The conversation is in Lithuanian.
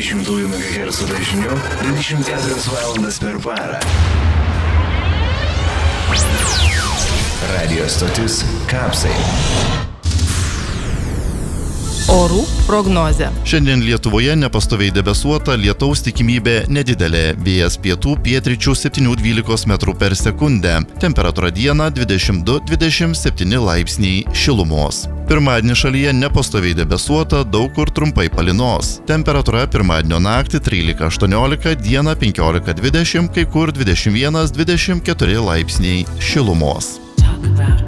900 MHz dažniu 24 valandas per parą. Radio stotis Kapsai. Orų prognozė. Šiandien Lietuvoje nepastoviai debesuota, lietaus tikimybė nedidelė. Vėjas pietų pietryčių 7–12 metrų per sekundę. Temperatūra dieną 22–27 laipsniai šilumos. Pirmadienį šalyje nepastoviai debesuota, daug kur trumpai palynos. Temperatūra pirmadienio naktį 13–18, dieną 15–20, kai kur 21–24 laipsniai šilumos.